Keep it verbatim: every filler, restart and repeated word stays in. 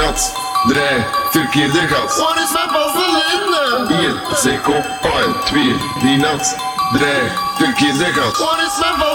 nat. Drie, verkeerde gat. Waar is mijn vaseline? Eén, zeg op, een, twee, die nat. Drie, verkeerde gat. Waar is mijn vaseline?